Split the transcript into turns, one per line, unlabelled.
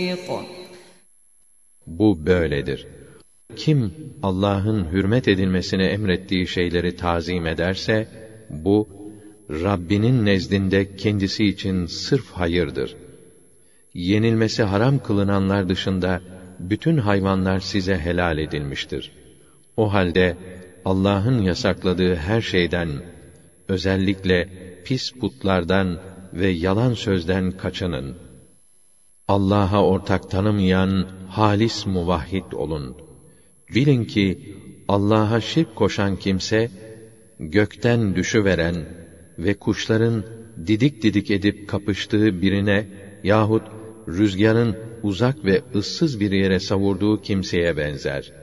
Bu böyledir. Kim Allah'ın hürmet edilmesini emrettiği şeyleri tazim ederse, bu Rabbinin nezdinde kendisi için sırf hayırdır. Yenilmesi haram kılınanlar dışında bütün hayvanlar size helal edilmiştir. O halde Allah'ın yasakladığı her şeyden, özellikle pis putlardan ve yalan sözden kaçının. Allah'a ortak tanımayan halis muvahhid olun. Bilin ki Allah'a şirk koşan kimse, gökten düşüveren ve kuşların didik didik edip kapıştığı birine yahut rüzgarın uzak ve ıssız bir yere savurduğu kimseye benzer.